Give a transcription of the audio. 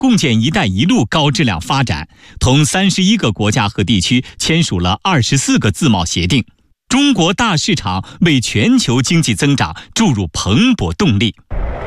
共建“一带一路”高质量发展，同31个国家和地区签署了24个自贸协定。中国大市场为全球经济增长注入蓬勃动力。